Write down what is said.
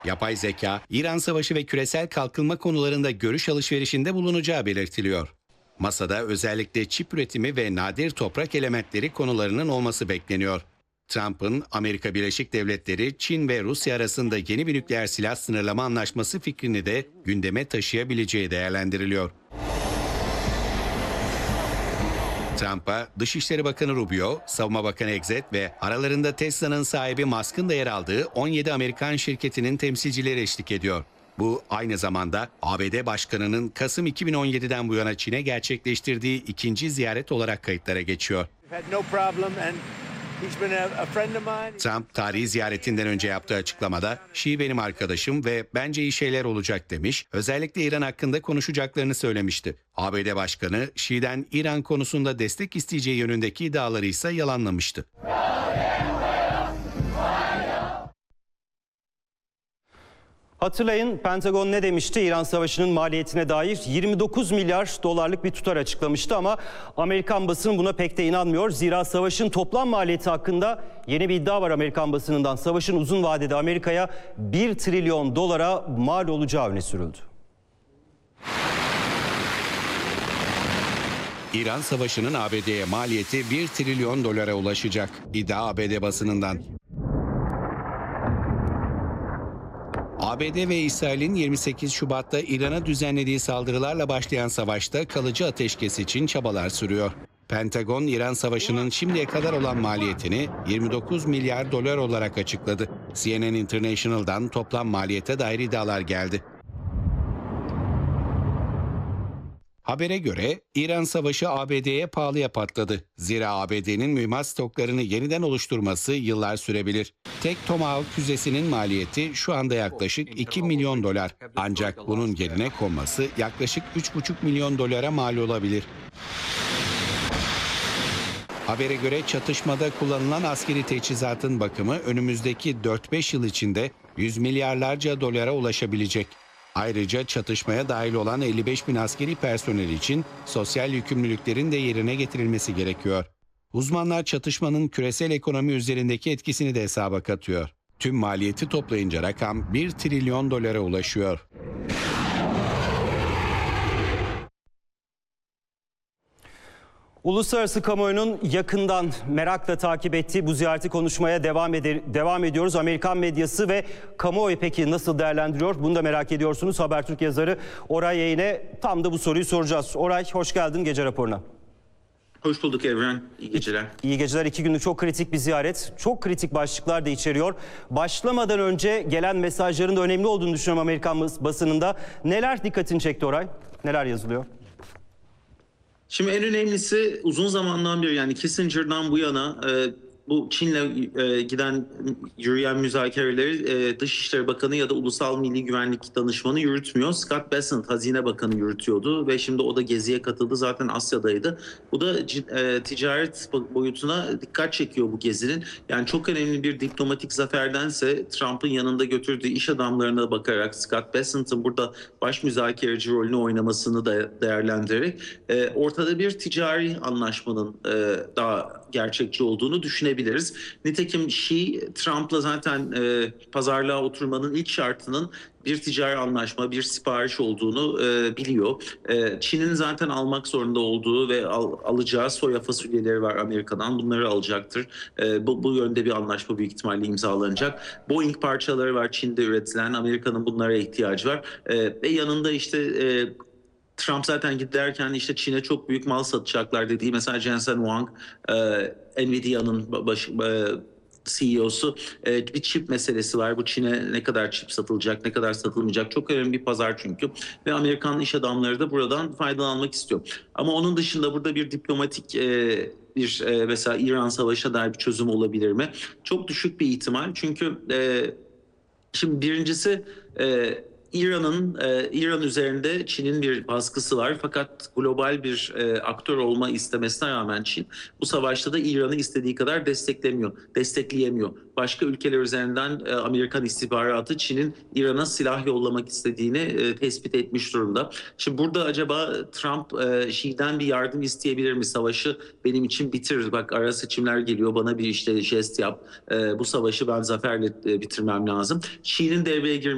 Yapay zeka, İran Savaşı ve küresel kalkınma konularında görüş alışverişinde bulunacağı belirtiliyor. Masada özellikle çip üretimi ve nadir toprak elementleri konularının olması bekleniyor. Trump'ın Amerika Birleşik Devletleri, Çin ve Rusya arasında yeni bir nükleer silah sınırlama anlaşması fikrini de gündeme taşıyabileceği değerlendiriliyor. Trump'a Dışişleri Bakanı Rubio, Savunma Bakanı Exet ve aralarında Tesla'nın sahibi Musk'ın da yer aldığı 17 Amerikan şirketinin temsilcileri eşlik ediyor. Bu aynı zamanda ABD Başkanı'nın Kasım 2017'den bu yana Çin'e gerçekleştirdiği ikinci ziyaret olarak kayıtlara geçiyor. Trump tarihi ziyaretinden önce yaptığı açıklamada Xi benim arkadaşım ve bence iyi şeyler olacak demiş. Özellikle İran hakkında konuşacaklarını söylemişti. ABD Başkanı Xi'den İran konusunda destek isteyeceği yönündeki iddiaları ise yalanlamıştı. Hatırlayın, Pentagon ne demişti? İran Savaşı'nın maliyetine dair 29 milyar dolarlık bir tutar açıklamıştı ama Amerikan basını buna pek de inanmıyor. Zira savaşın toplam maliyeti hakkında yeni bir iddia var Amerikan basınından. Savaşın uzun vadede Amerika'ya 1 trilyon dolara mal olacağı öne sürüldü. İran Savaşı'nın ABD'ye maliyeti 1 trilyon dolara ulaşacak. İddia ABD basınından. ABD ve İsrail'in 28 Şubat'ta İran'a düzenlediği saldırılarla başlayan savaşta kalıcı ateşkes için çabalar sürüyor. Pentagon, İran Savaşı'nın şimdiye kadar olan maliyetini 29 milyar dolar olarak açıkladı. CNN International'dan toplam maliyete dair iddialar geldi. Habere göre İran Savaşı ABD'ye pahalıya patladı. Zira ABD'nin mühimmat stoklarını yeniden oluşturması yıllar sürebilir. Tek Tomahawk füzesinin maliyeti şu anda yaklaşık 2 milyon dolar. Ancak bunun yerine konması yaklaşık 3,5 milyon dolara mal olabilir. Habere göre çatışmada kullanılan askeri teçhizatın bakımı önümüzdeki 4-5 yıl içinde 100 milyarlarca dolara ulaşabilecek. Ayrıca çatışmaya dahil olan 55 bin askeri personel için sosyal yükümlülüklerin de yerine getirilmesi gerekiyor. Uzmanlar çatışmanın küresel ekonomi üzerindeki etkisini de hesaba katıyor. Tüm maliyeti toplayınca rakam 1 trilyon dolara ulaşıyor. Uluslararası kamuoyunun yakından merakla takip ettiği bu ziyareti konuşmaya devam ediyoruz. Amerikan medyası ve kamuoyu peki nasıl değerlendiriyor? Bunu da merak ediyorsunuz. Habertürk yazarı Oray Yeğen'e tam da bu soruyu soracağız. Oray, hoş geldin gece raporuna. Hoş bulduk Evren. İyi geceler. İyi geceler. 2 günlük çok kritik bir ziyaret. Çok kritik başlıklar da içeriyor. Başlamadan önce gelen mesajların da önemli olduğunu düşünüyorum Amerikan basınında. Neler dikkatini çekti Oray? Neler yazılıyor? Şimdi en önemlisi uzun zamandan beri yani Kissinger'dan bu yana bu Çin'le yürüyen müzakereleri Dışişleri Bakanı ya da Ulusal Milli Güvenlik Danışmanı yürütmüyor. Scott Bessent Hazine Bakanı yürütüyordu ve şimdi o da geziye katıldı. Zaten Asya'daydı. Bu da ticaret boyutuna dikkat çekiyor bu gezinin. Yani çok önemli bir diplomatik zaferdense Trump'ın yanında götürdüğü iş adamlarına bakarak Scott Bessent'ın burada baş müzakereci rolünü oynamasını da değerlendirerek ortada bir ticari anlaşmanın daha gerçekçi olduğunu düşünebiliriz. Nitekim Xi, Trump'la zaten pazarlığa oturmanın ilk şartının bir ticari anlaşma, bir sipariş olduğunu biliyor. Çin'in zaten almak zorunda olduğu ve alacağı soya fasulyeleri var Amerika'dan. Bunları alacaktır. Bu yönde bir anlaşma büyük ihtimalle imzalanacak. Boeing parçaları var Çin'de üretilen. Amerika'nın bunlara ihtiyacı var. Ve yanında işte Trump zaten giderken işte Çin'e çok büyük mal satacaklar dediği mesela Jensen Huang, Nvidia'nın CEO'su bir çip meselesi var. Bu Çin'e ne kadar çip satılacak, ne kadar satılmayacak çok önemli bir pazar çünkü. Ve Amerikan iş adamları da buradan faydalanmak istiyor. Ama onun dışında burada bir diplomatik mesela İran Savaşı'na dair bir çözüm olabilir mi? Çok düşük bir ihtimal. Çünkü şimdi birincisi İran üzerinde Çin'in bir baskısı var fakat global bir aktör olma istemesine rağmen Çin bu savaşta da İran'ı istediği kadar destekleyemiyor. Başka ülkeler üzerinden Amerikan istihbaratı Çin'in İran'a silah yollamak istediğini tespit etmiş durumda. Şimdi burada acaba Trump Xi'den bir yardım isteyebilir mi? Savaşı benim için bitir. Bak ara seçimler geliyor bana bir işte jest yap. Bu savaşı ben zaferle bitirmem lazım. Xi'nin devreye girmesi